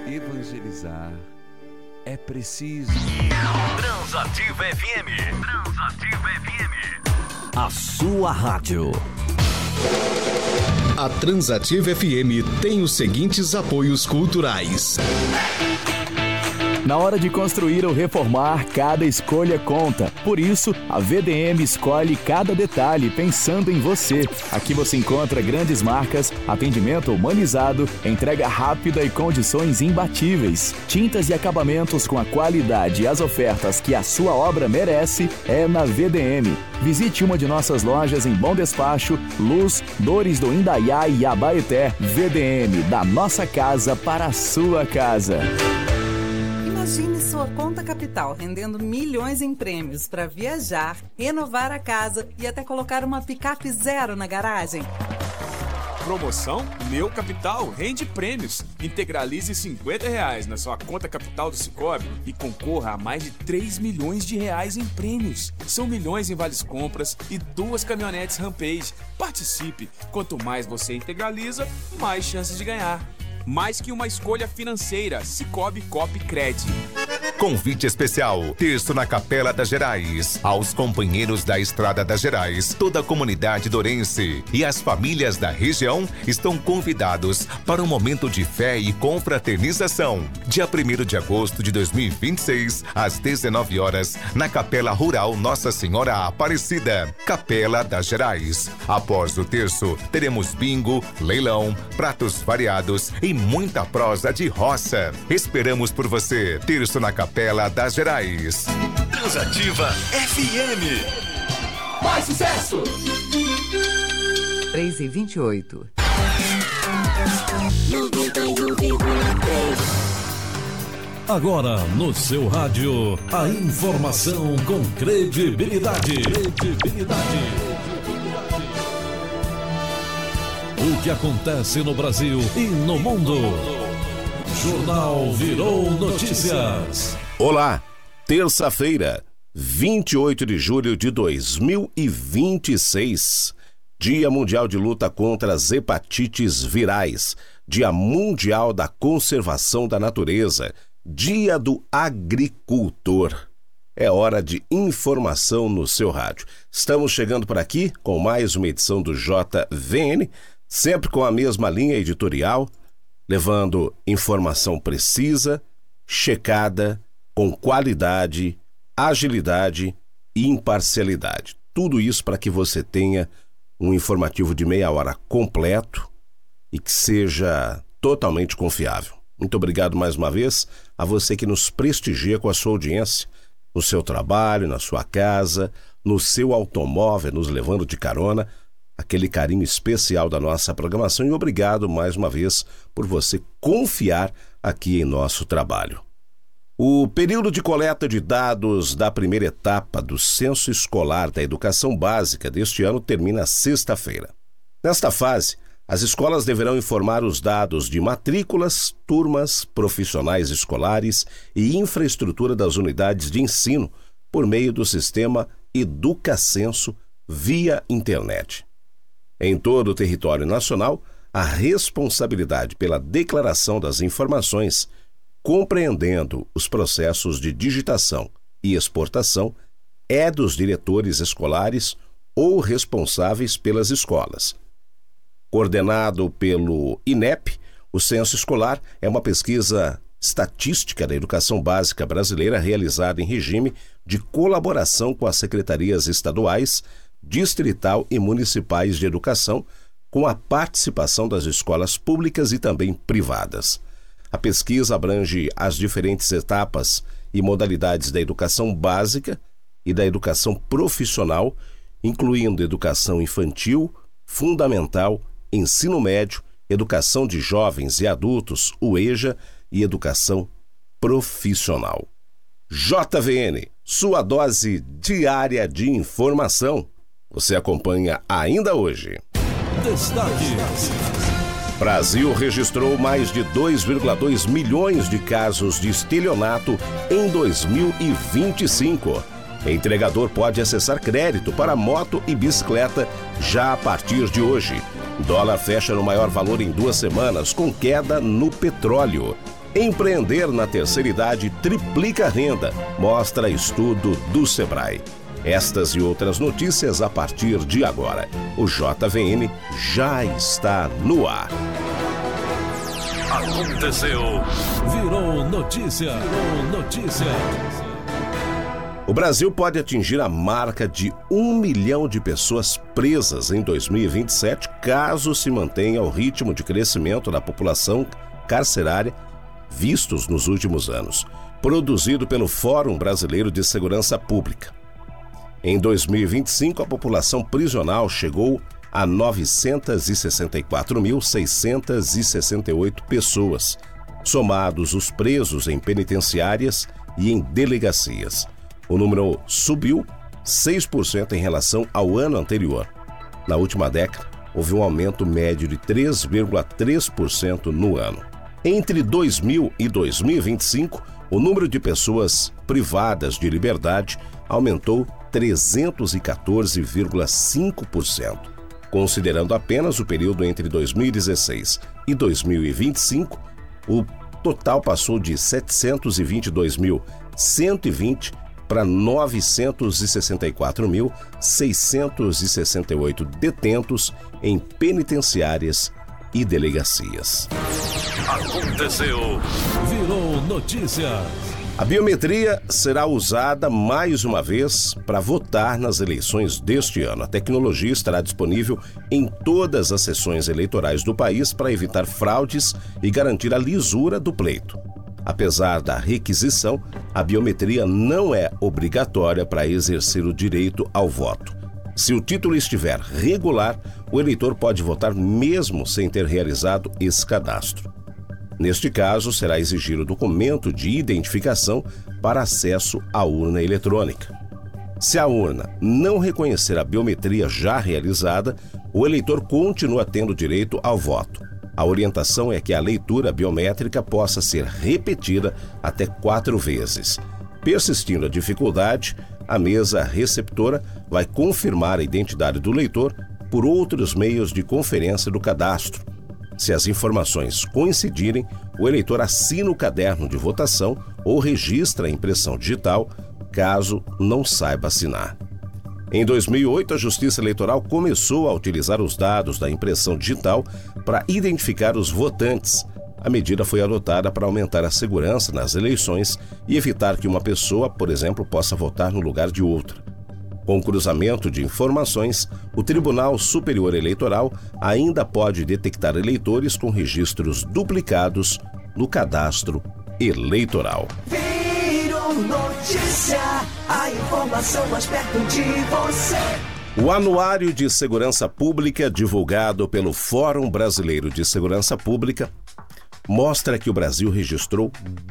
Evangelizar é preciso. Transativa FM. Transativa FM. A sua rádio. A Transativa FM tem os seguintes apoios culturais. Na hora de construir ou reformar, cada escolha conta. Por isso, a VDM escolhe cada detalhe pensando em você. Aqui você encontra grandes marcas, atendimento humanizado, entrega rápida e condições imbatíveis. Tintas e acabamentos com a qualidade e as ofertas que a sua obra merece é na VDM. Visite uma de nossas lojas em Bom Despacho, Luz, Dores do Indaiá e Abaeté. VDM, da nossa casa para a sua casa. Imagine sua conta capital rendendo milhões em prêmios para viajar, renovar a casa e até colocar uma picape zero na garagem. Promoção Meu Capital rende prêmios. Integralize R$50 na sua conta capital do Sicoob e concorra a mais de 3 milhões de reais em prêmios. São milhões em vales compras e 2 caminhonetes Rampage. Participe! Quanto mais você integraliza, mais chances de ganhar. Mais que uma escolha financeira, Sicoob Coop Cred. Convite especial, terço na Capela das Gerais. Aos companheiros da Estrada das Gerais, toda a comunidade dourense e as famílias da região estão convidados para um momento de fé e confraternização. Dia 1º de agosto de 2026, às 19 horas, na Capela Rural Nossa Senhora Aparecida, Capela das Gerais. Após o terço, teremos bingo, leilão, pratos variados e muita prosa de roça. Esperamos por você, terço na Capela das Gerais. Transativa FM. Mais sucesso! 3h28. Agora no seu rádio, a informação com credibilidade. O que acontece no Brasil e no mundo. Jornal Virou Notícias. Olá, terça-feira, 28 de julho de 2026. Dia Mundial de Luta contra as Hepatites Virais. Dia Mundial da Conservação da Natureza. Dia do Agricultor. É hora de informação no seu rádio. Estamos chegando por aqui com mais uma edição do JVN, sempre com a mesma linha editorial, levando informação precisa, checada, com qualidade, agilidade e imparcialidade. Tudo isso para que você tenha um informativo de meia hora completo e que seja totalmente confiável. Muito obrigado mais uma vez a você que nos prestigia com a sua audiência, no seu trabalho, na sua casa, no seu automóvel, nos levando de carona, aquele carinho especial da nossa programação, e obrigado mais uma vez por você confiar aqui em nosso trabalho. O período de coleta de dados da primeira etapa do Censo Escolar da Educação Básica deste ano termina sexta-feira. Nesta fase, as escolas deverão informar os dados de matrículas, turmas, profissionais escolares e infraestrutura das unidades de ensino por meio do sistema Educacenso via internet. Em todo o território nacional, a responsabilidade pela declaração das informações, compreendendo os processos de digitação e exportação, é dos diretores escolares ou responsáveis pelas escolas. Coordenado pelo INEP, o Censo Escolar é uma pesquisa estatística da educação básica brasileira realizada em regime de colaboração com as secretarias estaduais, distrital e municipais de educação, com a participação das escolas públicas e também privadas. A pesquisa abrange as diferentes etapas e modalidades da educação básica e da educação profissional, incluindo educação infantil, fundamental, ensino médio, educação de jovens e adultos, UEJA, e educação profissional. JVN, sua dose diária de informação. Você acompanha ainda hoje. Destaques. Brasil registrou mais de 2,2 milhões de casos de estelionato em 2025. Entregador pode acessar crédito para moto e bicicleta já a partir de hoje. Dólar fecha no maior valor em 2 semanas, com queda no petróleo. Empreender na terceira idade triplica a renda, mostra estudo do Sebrae. Estas e outras notícias a partir de agora. O JVN já está no ar. Aconteceu. Virou notícia. Virou notícia. O Brasil pode atingir a marca de 1 milhão de pessoas presas em 2027, caso se mantenha o ritmo de crescimento da população carcerária vistos nos últimos anos, produzido pelo Fórum Brasileiro de Segurança Pública. Em 2025, a população prisional chegou a 964.668 pessoas, somados os presos em penitenciárias e em delegacias. O número subiu 6% em relação ao ano anterior. Na última década, houve um aumento médio de 3,3% no ano. Entre 2000 e 2025, o número de pessoas privadas de liberdade aumentou 314,5%. Considerando apenas o período entre 2016 e 2025, o total passou de 722.120 para 964.668 detentos em penitenciárias e delegacias. Aconteceu. Virou notícia. A biometria será usada mais uma vez para votar nas eleições deste ano. A tecnologia estará disponível em todas as sessões eleitorais do país para evitar fraudes e garantir a lisura do pleito. Apesar da requisição, a biometria não é obrigatória para exercer o direito ao voto. Se o título estiver regular, o eleitor pode votar mesmo sem ter realizado esse cadastro. Neste caso, será exigido o documento de identificação para acesso à urna eletrônica. Se a urna não reconhecer a biometria já realizada, o eleitor continua tendo direito ao voto. A orientação é que a leitura biométrica possa ser repetida até 4 vezes. Persistindo a dificuldade, a mesa receptora vai confirmar a identidade do leitor por outros meios de conferência do cadastro. Se as informações coincidirem, o eleitor assina o caderno de votação ou registra a impressão digital, caso não saiba assinar. Em 2008, a Justiça Eleitoral começou a utilizar os dados da impressão digital para identificar os votantes. A medida foi adotada para aumentar a segurança nas eleições e evitar que uma pessoa, por exemplo, possa votar no lugar de outra. Com o cruzamento de informações, o Tribunal Superior Eleitoral ainda pode detectar eleitores com registros duplicados no cadastro eleitoral. Virou notícia, a informação mais perto de você. O Anuário de Segurança Pública, divulgado pelo Fórum Brasileiro de Segurança Pública, mostra que o Brasil registrou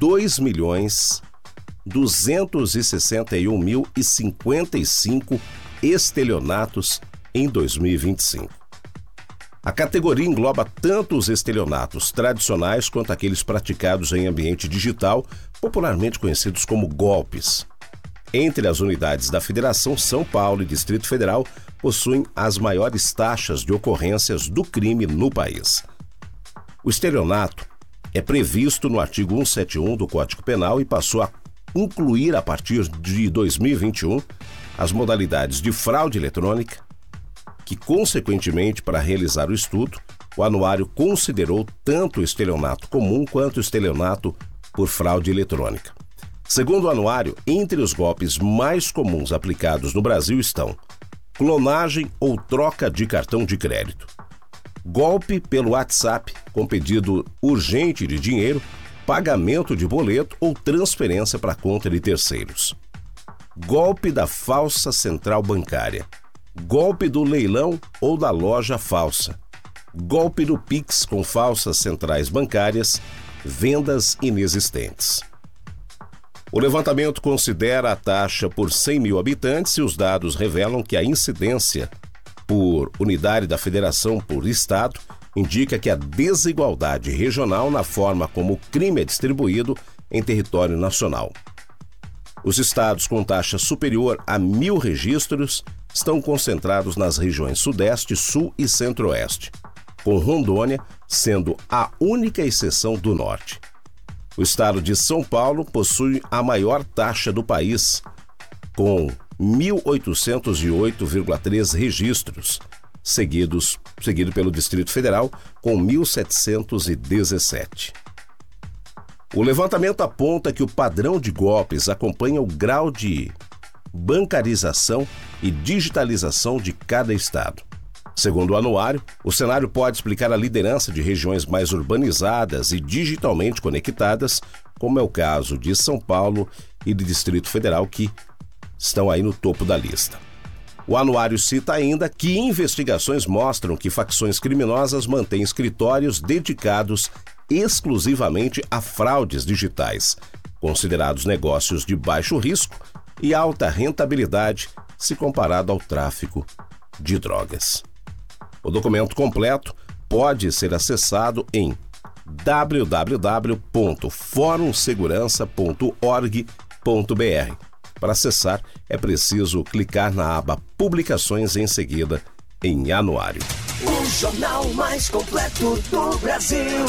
2.261.055 estelionatos em 2025. A categoria engloba tanto os estelionatos tradicionais quanto aqueles praticados em ambiente digital, popularmente conhecidos como golpes. Entre as unidades da Federação, São Paulo e Distrito Federal possuem as maiores taxas de ocorrências do crime no país. O estelionato é previsto no artigo 171 do Código Penal e passou a incluir, a partir de 2021, as modalidades de fraude eletrônica, que, consequentemente, para realizar o estudo, o anuário considerou tanto o estelionato comum quanto o estelionato por fraude eletrônica. Segundo o anuário, entre os golpes mais comuns aplicados no Brasil estão clonagem ou troca de cartão de crédito, golpe pelo WhatsApp com pedido urgente de dinheiro, pagamento de boleto ou transferência para conta de terceiros, golpe da falsa central bancária, golpe do leilão ou da loja falsa, golpe do Pix com falsas centrais bancárias, vendas inexistentes. O levantamento considera a taxa por 100 mil habitantes e os dados revelam que a incidência por unidade da federação por estado indica que a desigualdade regional na forma como o crime é distribuído em território nacional. Os estados com taxa superior a 1.000 registros estão concentrados nas regiões Sudeste, Sul e Centro-Oeste, com Rondônia sendo a única exceção do Norte. O estado de São Paulo possui a maior taxa do país, com 1.808,3 registros, seguido pelo Distrito Federal, com 1.717. O levantamento aponta que o padrão de golpes acompanha o grau de bancarização e digitalização de cada estado. Segundo o anuário, o cenário pode explicar a liderança de regiões mais urbanizadas e digitalmente conectadas, como é o caso de São Paulo e do Distrito Federal, que estão aí no topo da lista. O anuário cita ainda que investigações mostram que facções criminosas mantêm escritórios dedicados exclusivamente a fraudes digitais, considerados negócios de baixo risco e alta rentabilidade se comparado ao tráfico de drogas. O documento completo pode ser acessado em www.forumsegurança.org.br. Para acessar, é preciso clicar na aba Publicações e em seguida em Anuário. O jornal mais completo do Brasil.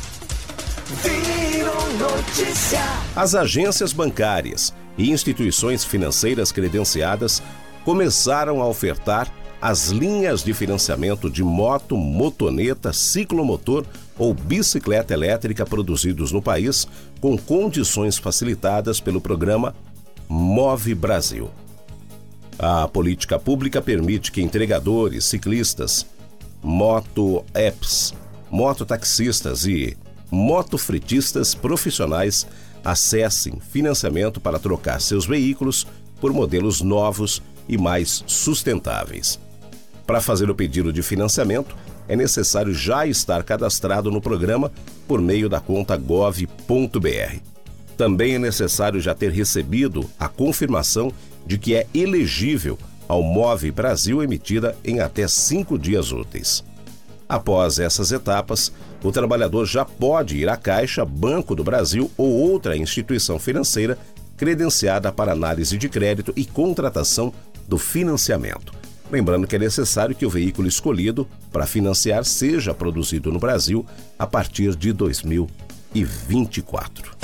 Virou notícia. As agências bancárias e instituições financeiras credenciadas começaram a ofertar as linhas de financiamento de moto, motoneta, ciclomotor ou bicicleta elétrica produzidos no país com condições facilitadas pelo programa Move Brasil. A política pública permite que entregadores, ciclistas, moto-apps, mototaxistas e motofretistas profissionais acessem financiamento para trocar seus veículos por modelos novos e mais sustentáveis. Para fazer o pedido de financiamento, é necessário já estar cadastrado no programa por meio da conta gov.br. Também é necessário já ter recebido a confirmação de que é elegível ao Move Brasil, emitida em até 5 dias úteis. Após essas etapas, o trabalhador já pode ir à Caixa, Banco do Brasil ou outra instituição financeira credenciada para análise de crédito e contratação do financiamento. Lembrando que é necessário que o veículo escolhido para financiar seja produzido no Brasil a partir de 2024.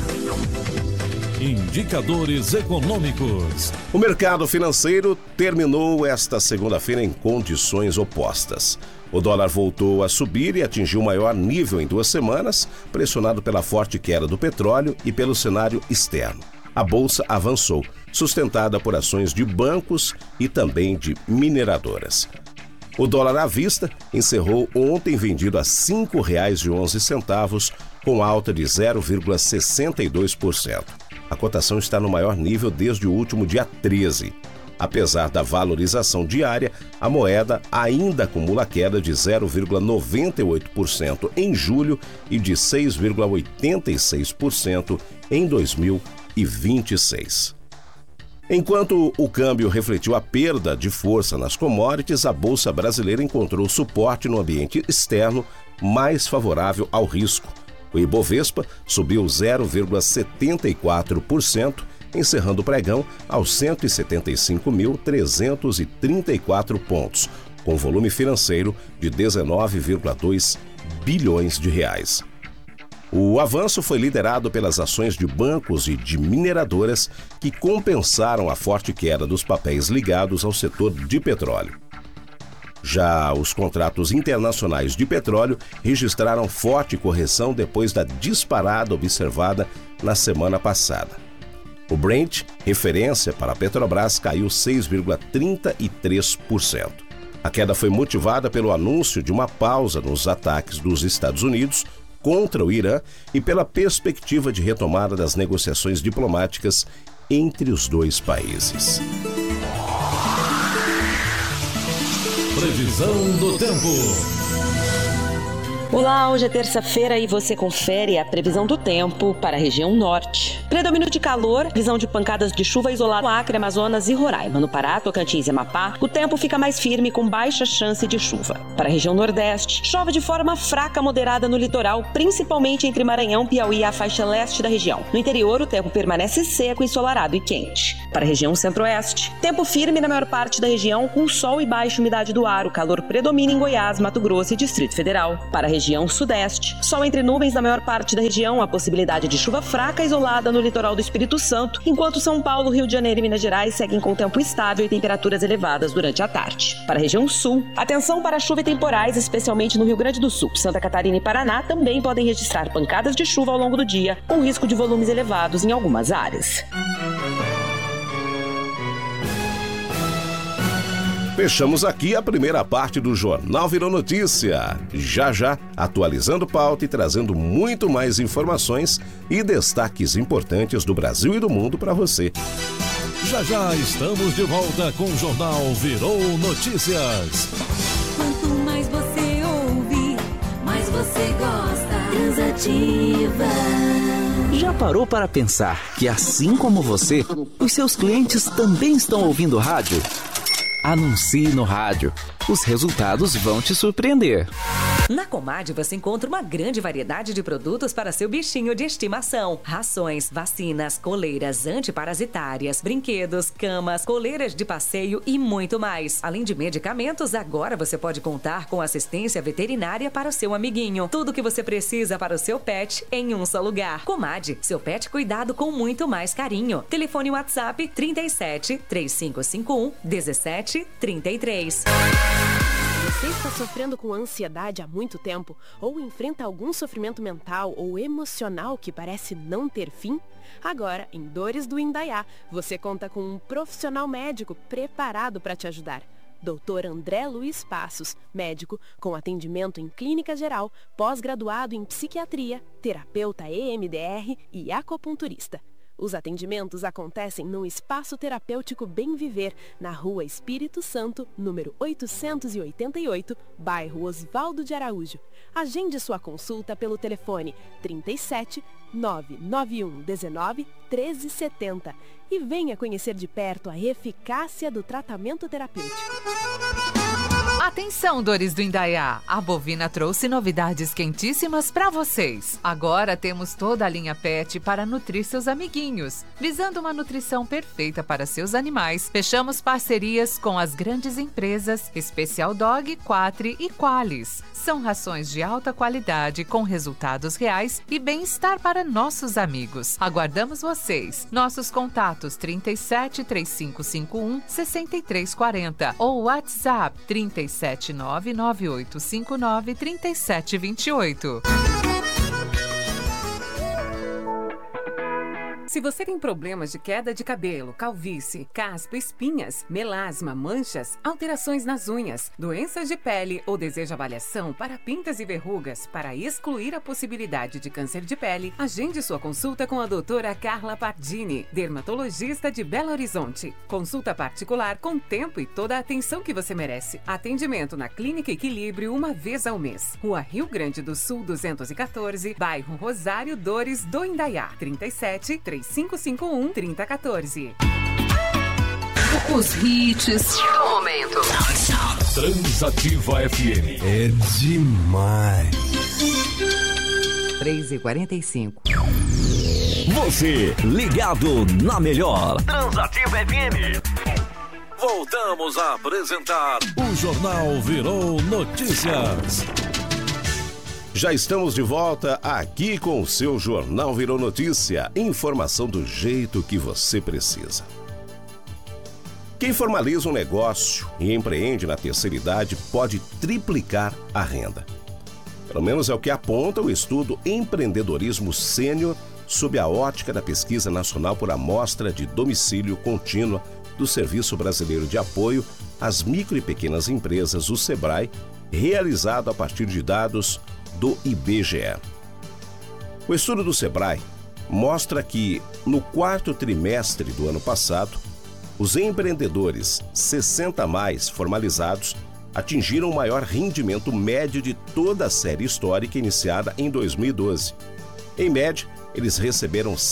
Indicadores econômicos. O mercado financeiro terminou esta segunda-feira em condições opostas. O dólar voltou a subir e atingiu o maior nível em 2 semanas, pressionado pela forte queda do petróleo e pelo cenário externo. A bolsa avançou, sustentada por ações de bancos e também de mineradoras. O dólar à vista encerrou ontem vendido a R$ 5,11, com alta de 0,62%. A cotação está no maior nível desde o último dia 13. Apesar da valorização diária, a moeda ainda acumula queda de 0,98% em julho e de 6,86% em 2026. Enquanto o câmbio refletiu a perda de força nas commodities, a Bolsa Brasileira encontrou suporte no ambiente externo mais favorável ao risco. O Ibovespa subiu 0,74%, encerrando o pregão aos 175.334 pontos, com volume financeiro de 19,2 bilhões de reais. O avanço foi liderado pelas ações de bancos e de mineradoras que compensaram a forte queda dos papéis ligados ao setor de petróleo. Já os contratos internacionais de petróleo registraram forte correção depois da disparada observada na semana passada. O Brent, referência para a Petrobras, caiu 6,33%. A queda foi motivada pelo anúncio de uma pausa nos ataques dos Estados Unidos contra o Irã e pela perspectiva de retomada das negociações diplomáticas entre os dois países. Previsão do tempo. Olá, hoje é terça-feira e você confere a previsão do tempo para a região norte. Predomínio de calor, visão de pancadas de chuva isolada no Acre, Amazonas e Roraima. No Pará, Tocantins e Amapá, o tempo fica mais firme com baixa chance de chuva. Para a região nordeste, chove de forma fraca a moderada no litoral, principalmente entre Maranhão, Piauí e a faixa leste da região. No interior, o tempo permanece seco, ensolarado e quente. Para a região centro-oeste, tempo firme na maior parte da região, com sol e baixa umidade do ar. O calor predomina em Goiás, Mato Grosso e Distrito Federal. Para a região sudeste, sol entre nuvens na maior parte da região, a possibilidade de chuva fraca isolada no litoral do Espírito Santo, enquanto São Paulo, Rio de Janeiro e Minas Gerais seguem com tempo estável e temperaturas elevadas durante a tarde. Para a região sul, atenção para chuva e temporais, especialmente no Rio Grande do Sul. Santa Catarina e Paraná também podem registrar pancadas de chuva ao longo do dia, com risco de volumes elevados em algumas áreas. Fechamos aqui a primeira parte do Jornal Virou Notícia. Já, atualizando pauta e trazendo muito mais informações e destaques importantes do Brasil e do mundo para você. Já estamos de volta com o Jornal Virou Notícias. Quanto mais você ouve, mais você gosta. Transativa. Já parou para pensar que, assim como você, os seus clientes também estão ouvindo rádio? Anuncie no rádio. Os resultados vão te surpreender. Na Comad você encontra uma grande variedade de produtos para seu bichinho de estimação. Rações, vacinas, coleiras antiparasitárias, brinquedos, camas, coleiras de passeio e muito mais. Além de medicamentos, agora você pode contar com assistência veterinária para o seu amiguinho. Tudo o que você precisa para o seu pet em um só lugar. Comad, seu pet cuidado com muito mais carinho. Telefone WhatsApp 37 3551 1733. Você está sofrendo com ansiedade há muito tempo? Ou enfrenta algum sofrimento mental ou emocional que parece não ter fim? Agora, em Dores do Indaiá, você conta com um profissional médico preparado para te ajudar. Dr. André Luiz Passos, médico com atendimento em clínica geral, pós-graduado em psiquiatria, terapeuta EMDR e acupunturista. Os atendimentos acontecem no Espaço Terapêutico Bem Viver, na Rua Espírito Santo, número 888, bairro Osvaldo de Araújo. Agende sua consulta pelo telefone 37 991 19 1370 e venha conhecer de perto a eficácia do tratamento terapêutico. Atenção, Dores do Indaiá! A Bovina trouxe novidades quentíssimas para vocês. Agora temos toda a linha PET para nutrir seus amiguinhos. Visando uma nutrição perfeita para seus animais, fechamos parcerias com as grandes empresas Special Dog, Quatri e Qualis. São rações de alta qualidade com resultados reais e bem-estar para nossos amigos. Aguardamos vocês. Nossos contatos 37 3551 6340 ou WhatsApp 37998593728. Se você tem problemas de queda de cabelo, calvície, caspa, espinhas, melasma, manchas, alterações nas unhas, doenças de pele ou deseja avaliação para pintas e verrugas para excluir a possibilidade de câncer de pele, agende sua consulta com a doutora Carla Pardini, dermatologista de Belo Horizonte. Consulta particular com tempo e toda a atenção que você merece. Atendimento na Clínica Equilíbrio uma vez ao mês. Rua Rio Grande do Sul 214, bairro Rosário Dores do Indaiá, 37 3551 3014. Os hits do momento. Transativa FM. É demais. 3h45. Você ligado na melhor. Transativa FM. Voltamos a apresentar o Jornal Virou Notícias. Já estamos de volta aqui com o seu Jornal Virou Notícia. Informação do jeito que você precisa. Quem formaliza um negócio e empreende na terceira idade pode triplicar a renda. Pelo menos é o que aponta o estudo Empreendedorismo Sênior sob a ótica da Pesquisa Nacional por Amostra de Domicílio Contínua do Serviço Brasileiro de Apoio às Micro e Pequenas Empresas, o SEBRAE, realizado a partir de dados do IBGE. O estudo do SEBRAE mostra que, no quarto trimestre do ano passado, os empreendedores 60+ formalizados atingiram o maior rendimento médio de toda a série histórica iniciada em 2012. Em média, eles receberam R$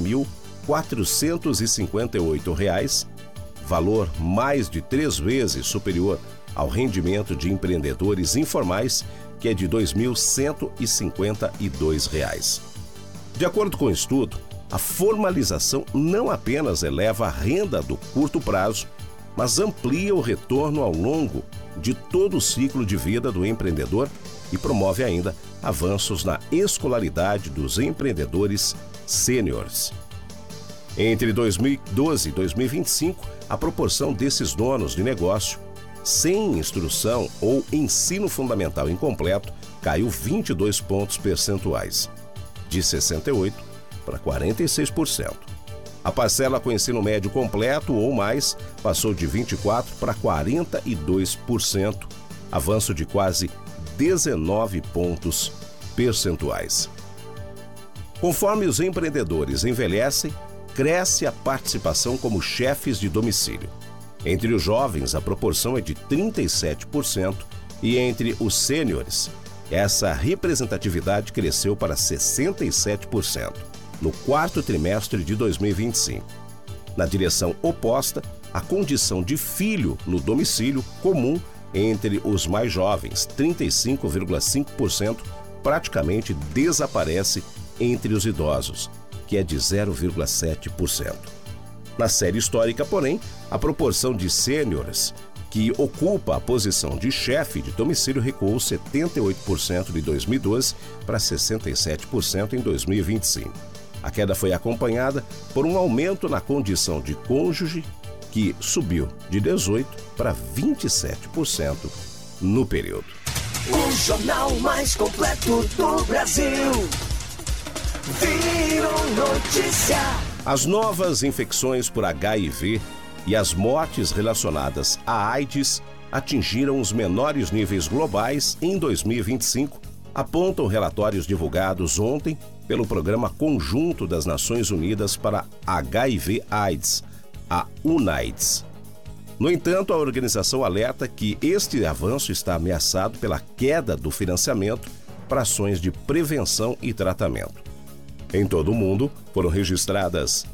7.458, valor mais de 3 vezes superior ao rendimento de empreendedores informais, que é de R$ 2.152. De acordo com o estudo, A formalização não apenas eleva a renda do curto prazo, mas amplia o retorno ao longo de todo o ciclo de vida do empreendedor e promove ainda avanços na escolaridade dos empreendedores sêniores. Entre 2012 e 2025, a proporção desses donos de negócio sem instrução ou ensino fundamental incompleto caiu 22 pontos percentuais, de 68% para 46%. A parcela com ensino médio completo ou mais passou de 24% para 42%, avanço de quase 19 pontos percentuais. Conforme os empreendedores envelhecem, cresce a participação como chefes de domicílio. Entre os jovens, a proporção é de 37% e entre os sêniores, essa representatividade cresceu para 67% no quarto trimestre de 2025. Na direção oposta, a condição de filho no domicílio comum entre os mais jovens, 35,5%, praticamente desaparece entre os idosos, que é de 0,7%. Na série histórica, porém, a proporção de sêniores que ocupa a posição de chefe de domicílio recuou 78% de 2012 para 67% em 2025. A queda foi acompanhada por um aumento na condição de cônjuge, que subiu de 18% para 27% no período. O jornal mais completo do Brasil. Virou notícia. As novas infecções por HIV e as mortes relacionadas à AIDS atingiram os menores níveis globais em 2025, apontam relatórios divulgados ontem pelo Programa Conjunto das Nações Unidas para HIV/AIDS, a UNAIDS. No entanto, a organização alerta que este avanço está ameaçado pela queda do financiamento para ações de prevenção e tratamento. Em todo o mundo, foram registradas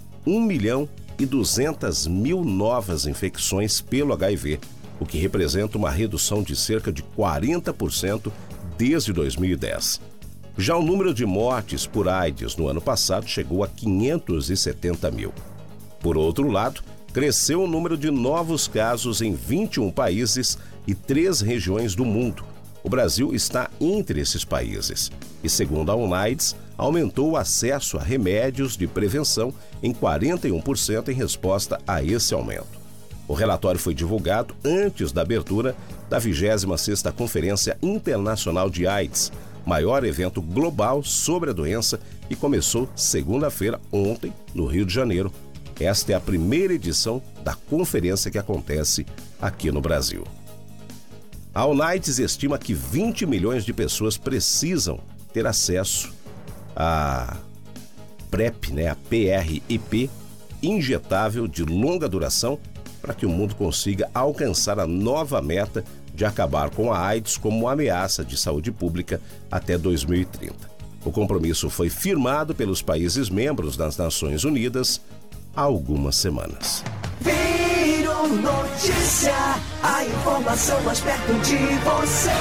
1.200.000 novas infecções pelo HIV, o que representa uma redução de cerca de 40% desde 2010. Já o número de mortes por AIDS no ano passado chegou a 570 mil. Por outro lado, cresceu o número de novos casos em 21 países e 3 regiões do mundo. O Brasil está entre esses países e, segundo a UNAIDS, aumentou o acesso a remédios de prevenção em 41% em resposta a esse aumento. O relatório foi divulgado antes da abertura da 26ª Conferência Internacional de AIDS, maior evento global sobre a doença, e começou segunda-feira, ontem, no Rio de Janeiro. Esta é a primeira edição da conferência que acontece aqui no Brasil. A UNAIDS estima que 20 milhões de pessoas precisam ter acesso à PrEP, a PrEP, injetável de longa duração, para que o mundo consiga alcançar a nova meta de acabar com a AIDS como ameaça de saúde pública até 2030. O compromisso foi firmado pelos países membros das Nações Unidas há algumas semanas. Virou notícia, a informação mais perto de você.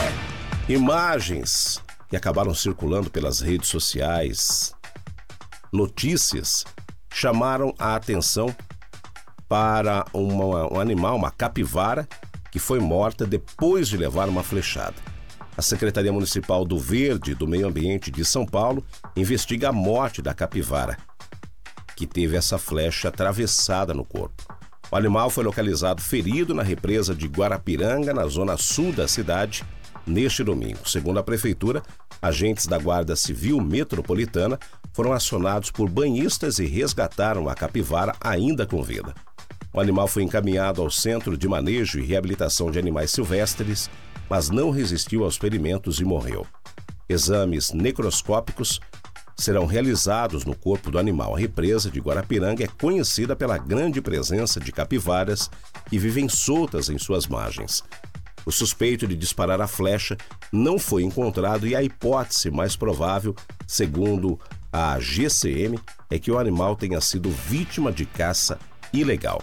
Imagens que acabaram circulando pelas redes sociais, notícias, chamaram a atenção para um animal, uma capivara, que foi morta depois de levar uma flechada. A Secretaria Municipal do Verde e do Meio Ambiente de São Paulo investiga a morte da capivara, que teve essa flecha atravessada no corpo. O animal foi localizado ferido na represa de Guarapiranga, na zona sul da cidade, neste domingo. Segundo a Prefeitura, agentes da Guarda Civil Metropolitana foram acionados por banhistas e resgataram a capivara ainda com vida. O animal foi encaminhado ao Centro de Manejo e Reabilitação de Animais Silvestres, mas não resistiu aos ferimentos e morreu. Exames necroscópicos serão realizados no corpo do animal. A represa de Guarapiranga é conhecida pela grande presença de capivaras que vivem soltas em suas margens. O suspeito de disparar a flecha não foi encontrado e a hipótese mais provável, segundo a GCM, é que o animal tenha sido vítima de caça ilegal.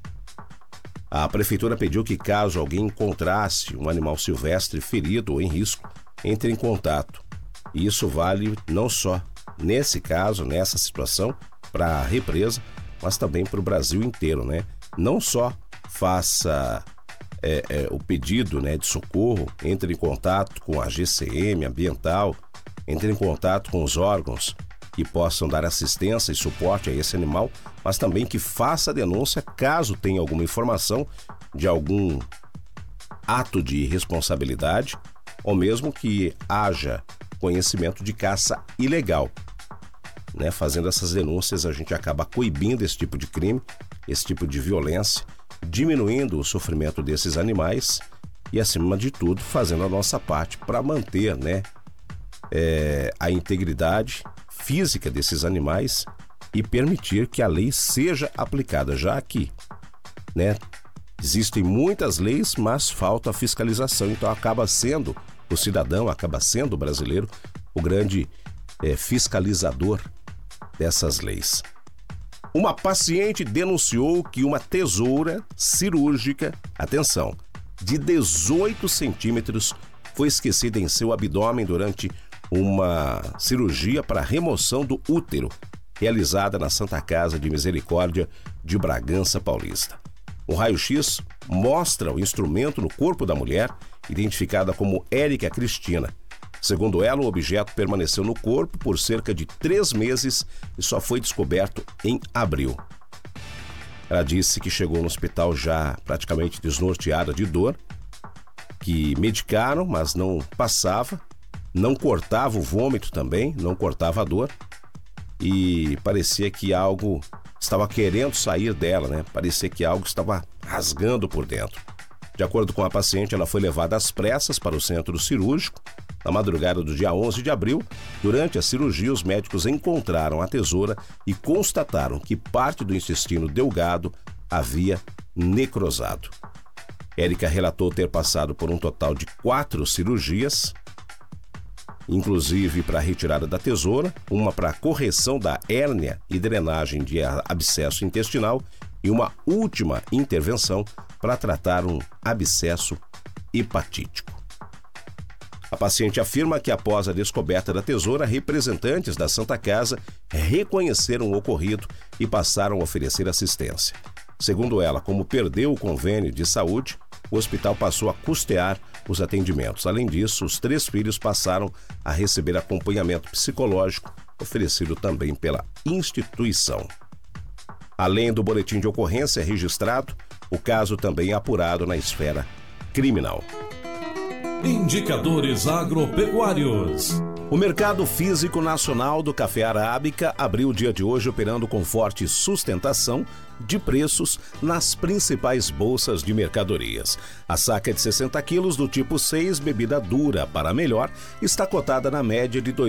A Prefeitura pediu que, caso alguém encontrasse um animal silvestre ferido ou em risco, entre em contato. E isso vale não só nesse caso, nessa situação, para a represa, mas também para o Brasil inteiro, né? Não só faça o pedido, né, de socorro, entre em contato com a GCM ambiental, entre em contato com os órgãos que possam dar assistência e suporte a esse animal, mas também que faça a denúncia caso tenha alguma informação de algum ato de irresponsabilidade ou mesmo que haja conhecimento de caça ilegal. Né? Fazendo essas denúncias, a gente acaba coibindo esse tipo de crime, esse tipo de violência, diminuindo o sofrimento desses animais e, acima de tudo, fazendo a nossa parte para manter, né, a integridade física desses animais e permitir que a lei seja aplicada, já que, né, existem muitas leis, mas falta a fiscalização, então acaba sendo o cidadão, acaba sendo o brasileiro o grande fiscalizador dessas leis. Uma paciente denunciou que uma tesoura cirúrgica, atenção, de 18 centímetros foi esquecida em seu abdômen durante uma cirurgia para remoção do útero, realizada na Santa Casa de Misericórdia de Bragança Paulista. O raio-x mostra o instrumento no corpo da mulher, identificada como Érica Cristina. Segundo ela, o objeto permaneceu no corpo por cerca de 3 meses e só foi descoberto em abril. Ela disse que chegou no hospital já praticamente desnorteada de dor, que medicaram, mas não passava, não cortava o vômito também, não cortava a dor e parecia que algo estava querendo sair dela, né? Parecia que algo estava rasgando por dentro. De acordo com a paciente, ela foi levada às pressas para o centro cirúrgico. Na madrugada do dia 11 de abril, durante a cirurgia, os médicos encontraram a tesoura e constataram que parte do intestino delgado havia necrosado. Érica relatou ter passado por um total de 4 cirurgias, inclusive para a retirada da tesoura, uma para correção da hérnia e drenagem de abscesso intestinal e uma última intervenção para tratar um abscesso hepatítico. A paciente afirma que após a descoberta da tesoura, representantes da Santa Casa reconheceram o ocorrido e passaram a oferecer assistência. Segundo ela, como perdeu o convênio de saúde, o hospital passou a custear os atendimentos. Além disso, os 3 filhos passaram a receber acompanhamento psicológico oferecido também pela instituição. Além do boletim de ocorrência registrado, o caso também é apurado na esfera criminal. Indicadores agropecuários. O mercado físico nacional do café arábica abriu o dia de hoje operando com forte sustentação de preços nas principais bolsas de mercadorias. A saca de 60 quilos do tipo 6, bebida dura para melhor, está cotada na média de R$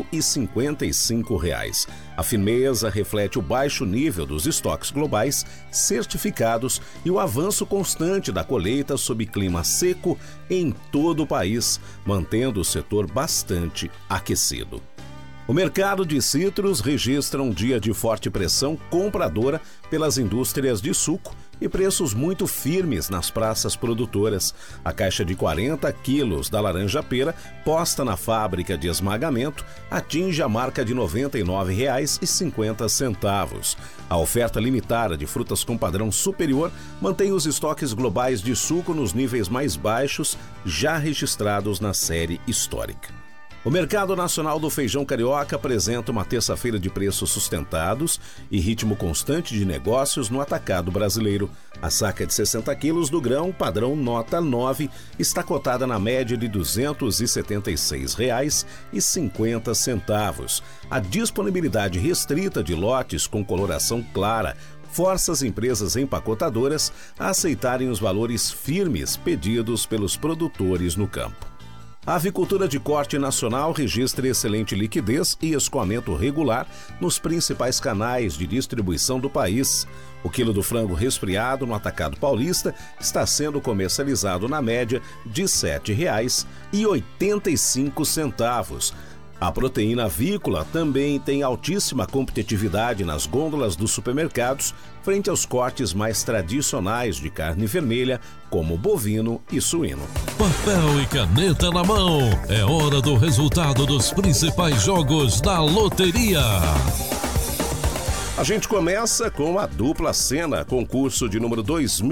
2.055. A firmeza reflete o baixo nível dos estoques globais certificados e o avanço constante da colheita sob clima seco em todo o país, mantendo o setor bastante aquecido. O mercado de citros registra um dia de forte pressão compradora pelas indústrias de suco e preços muito firmes nas praças produtoras. A caixa de 40 quilos da laranja-pera, posta na fábrica de esmagamento, atinge a marca de R$ 99,50. A oferta limitada de frutas com padrão superior mantém os estoques globais de suco nos níveis mais baixos já registrados na série histórica. O mercado nacional do feijão carioca apresenta uma terça-feira de preços sustentados e ritmo constante de negócios no atacado brasileiro. A saca de 60 quilos do grão, padrão nota 9, está cotada na média de R$ 276,50. A disponibilidade restrita de lotes com coloração clara força as empresas empacotadoras a aceitarem os valores firmes pedidos pelos produtores no campo. A avicultura de corte nacional registra excelente liquidez e escoamento regular nos principais canais de distribuição do país. O quilo do frango resfriado no atacado paulista está sendo comercializado na média de R$ 7,85. A proteína avícola também tem altíssima competitividade nas gôndolas dos supermercados frente aos cortes mais tradicionais de carne vermelha, como bovino e suíno. Papel e caneta na mão. É hora do resultado dos principais jogos da loteria. A gente começa com a dupla cena, concurso de número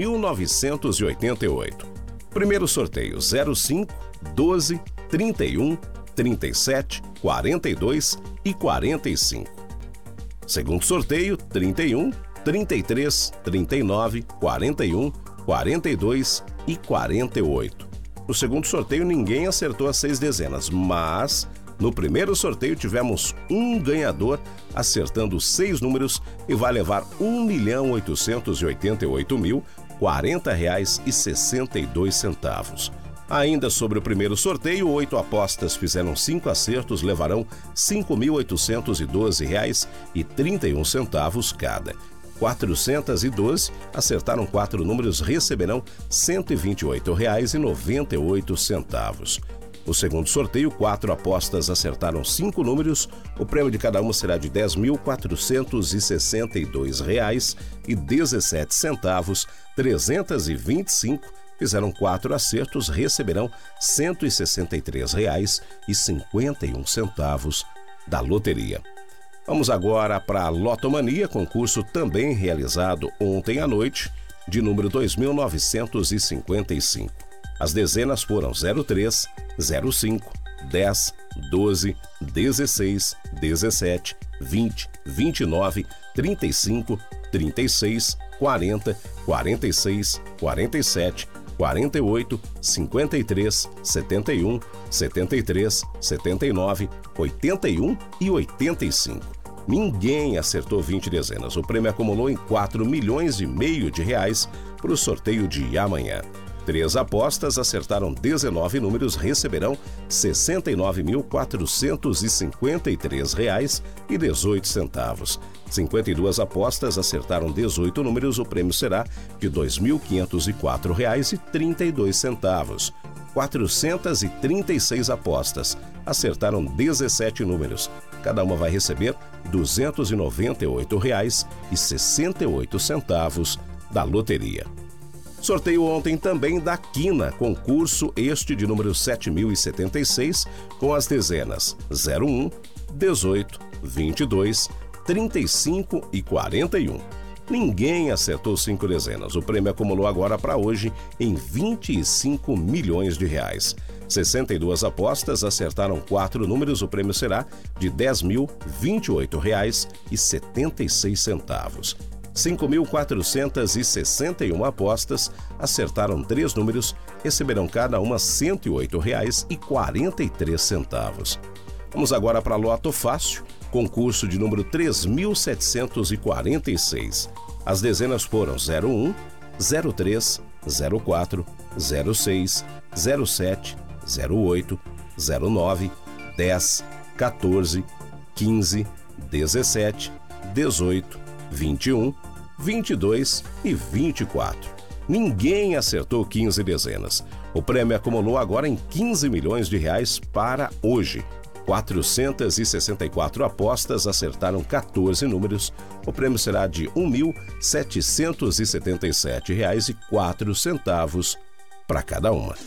2988. Primeiro sorteio 05, 12, 31, 37, 42 e 45. Segundo sorteio 31, 33, 39, 41, 42 e 48. No segundo sorteio ninguém acertou as 6 dezenas, mas no primeiro sorteio tivemos um ganhador acertando 6 números e vai levar R$ 1.888.040,62. Ainda sobre o primeiro sorteio, 8 apostas fizeram 5 acertos, levarão R$ 5.812,31 cada. 412 acertaram 4 números, receberão R$ 128,98. No segundo sorteio, 4 apostas acertaram 5 números. O prêmio de cada uma será de R$ 10.462,17. 325 fizeram 4 acertos, receberão R$ 163,51 da loteria. Vamos agora para a Lotomania, concurso também realizado ontem à noite, de número 2955. As dezenas foram 03, 05, 10, 12, 16, 17, 20, 29, 35, 36, 40, 46, 47, 48, 53, 71, 73, 79, 81 e 85. Ninguém acertou 20 dezenas. O prêmio acumulou em R$ 4,5 milhões de reais para o sorteio de amanhã. 3 apostas acertaram 19 números, receberão R$ 69.453,18. 52 apostas acertaram 18 números, o prêmio será de R$ 2.504,32. 436 apostas acertaram 17 números. Cada uma vai receber R$ 298,68 da loteria. Sorteio ontem também da Quina, concurso este de número 7076, com as dezenas 01, 18, 22, 35 e 41. Ninguém acertou 5 dezenas. O prêmio acumulou agora para hoje em R$ 25 milhões de reais. 62 apostas acertaram 4 números. O prêmio será de R$ 10.028,76. 5.461 apostas acertaram 3 números, receberão cada uma R$ 108,43. Vamos agora para a Loto Fácil, concurso de número 3.746. As dezenas foram 01, 03, 04, 06, 07, 08, 09, 10, 14, 15, 17, 18, 21, 22 e 24. Ninguém acertou 15 dezenas. O prêmio acumulou agora em R$ 15 milhões de reais para hoje. 464 apostas acertaram 14 números. O prêmio será de R$ 1.777,04 para cada uma.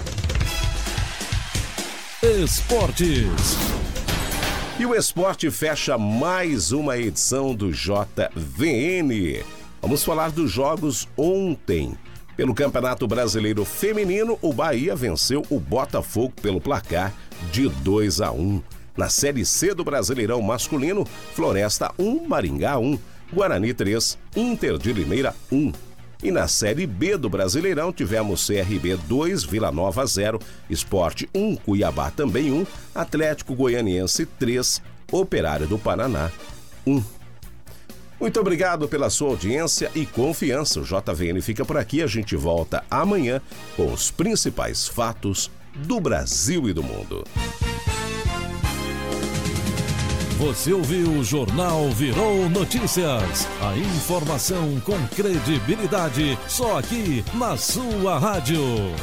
Esportes. E o esporte fecha mais uma edição do JVN. Vamos falar dos jogos ontem. Pelo Campeonato Brasileiro Feminino, o Bahia venceu o Botafogo pelo placar de 2-1. Na Série C do Brasileirão Masculino, Floresta 1, Maringá 1, Guarani 3, Inter de Limeira 1. E na Série B do Brasileirão tivemos CRB 2, Vila Nova 0, Sport 1, Cuiabá também 1, Atlético Goianiense 3, Operário do Paraná 1. Muito obrigado pela sua audiência e confiança. O JVN fica por aqui. A gente volta amanhã com os principais fatos do Brasil e do mundo. Você ouviu o Jornal Virou Notícias. A informação com credibilidade só aqui na sua rádio.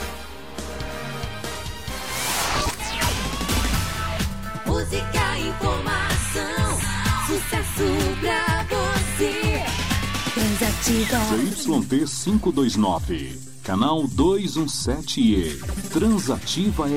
Música, informação, sucesso pra você. Transativa. ZYT 529, canal 217E. Transativa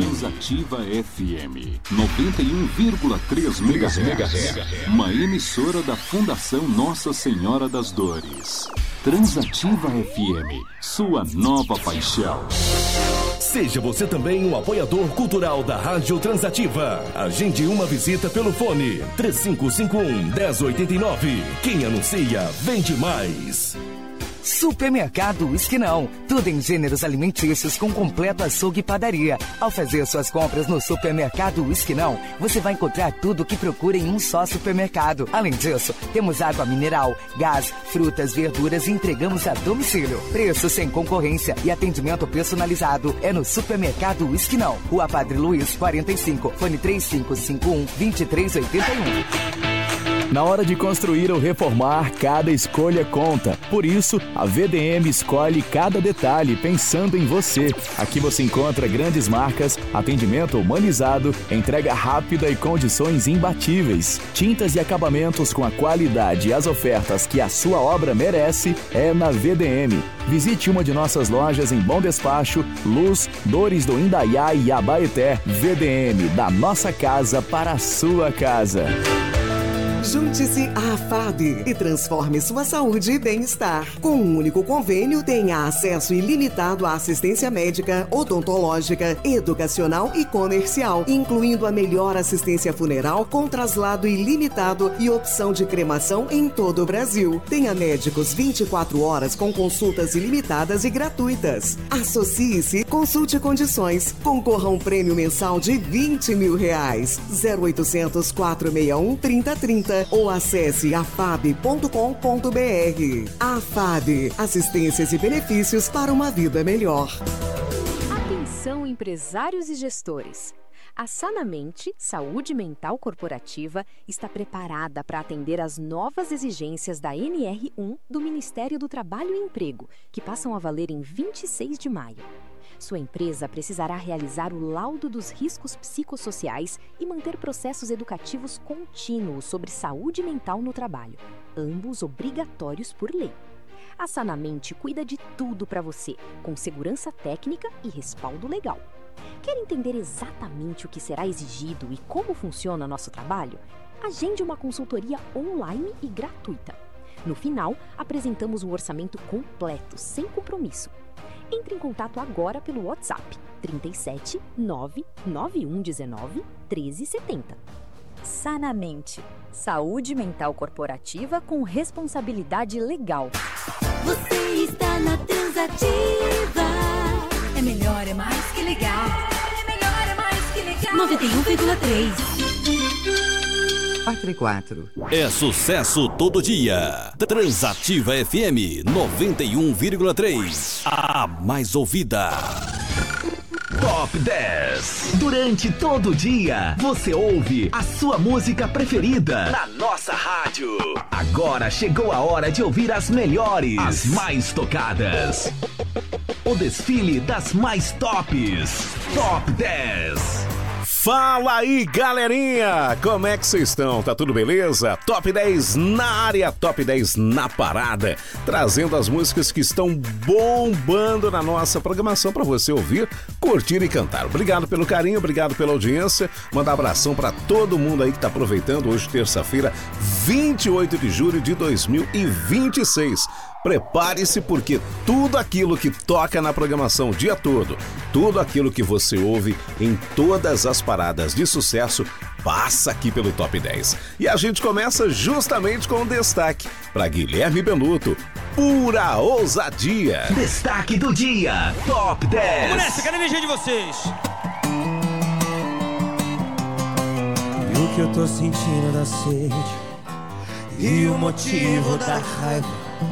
FM 91,3 MHz. Uma emissora da Fundação Nossa Senhora das Dores. Transativa FM, sua nova paixão. Seja você também um apoiador cultural da Rádio Transativa. Agende uma visita pelo fone 3551-1089. Quem anuncia, vende mais. Supermercado Esquinão. Tudo em gêneros alimentícios com completo açougue e padaria. Ao fazer suas compras no Supermercado Esquinão, você vai encontrar tudo o que procura em um só supermercado. Além disso, temos água mineral, gás, frutas, verduras e entregamos a domicílio. Preço sem concorrência e atendimento personalizado é no Supermercado Esquinão. Rua Padre Luiz, 45, fone 3551-2381. Na hora de construir ou reformar, cada escolha conta. Por isso, a VDM escolhe cada detalhe pensando em você. Aqui você encontra grandes marcas, atendimento humanizado, entrega rápida e condições imbatíveis. Tintas e acabamentos com a qualidade e as ofertas que a sua obra merece é na VDM. Visite uma de nossas lojas em Bom Despacho, Luz, Dores do Indaiá e Abaeté. VDM, da nossa casa para a sua casa. Junte-se à AFAB e transforme sua saúde e bem-estar. Com um único convênio, tenha acesso ilimitado à assistência médica, odontológica, educacional e comercial, incluindo a melhor assistência funeral com traslado ilimitado e opção de cremação em todo o Brasil. Tenha médicos 24 horas com consultas ilimitadas e gratuitas. Associe-se, consulte condições. Concorra a um prêmio mensal de R$20 mil. 0800 461 3030 ou acesse afab.com.br. AFAB, assistências e benefícios para uma vida melhor. Atenção, empresários e gestores. A Sanamente, Saúde Mental Corporativa, está preparada para atender às novas exigências da NR1 do Ministério do Trabalho e Emprego, que passam a valer em 26 de maio. Sua empresa precisará realizar o laudo dos riscos psicossociais e manter processos educativos contínuos sobre saúde mental no trabalho, ambos obrigatórios por lei. A Sanamente cuida de tudo para você, com segurança técnica e respaldo legal. Quer entender exatamente o que será exigido e como funciona nosso trabalho? Agende uma consultoria online e gratuita. No final, apresentamos um orçamento completo, sem compromisso. Entre em contato agora pelo WhatsApp 37 99119 1370. Sanamente, saúde mental corporativa com responsabilidade legal. Você está na Transativa. É melhor, é mais que legal. É melhor, é mais que legal. 91,3. 4 e 4. É sucesso todo dia. Transativa FM 91,3. A mais ouvida. Top 10. Durante todo o dia, você ouve a sua música preferida na nossa rádio. Agora chegou a hora de ouvir as melhores, as mais tocadas. O desfile das mais tops. Top 10. Fala aí, galerinha! Como é que vocês estão? Tá tudo beleza? Top 10 na área, Top 10 na parada, trazendo as músicas que estão bombando na nossa programação para você ouvir, curtir e cantar. Obrigado pelo carinho, obrigado pela audiência. Manda um abração para todo mundo aí que tá aproveitando hoje, terça-feira, 28 de julho de 2026. Prepare-se porque tudo aquilo que toca na programação o dia todo, tudo aquilo que você ouve em todas as paradas de sucesso, passa aqui pelo Top 10. E a gente começa justamente com um destaque para Guilherme Benuto, Pura Ousadia. Destaque do dia, Top 10. Vamos nessa, quero energia de vocês. E o que eu tô sentindo da sede e o motivo da raiva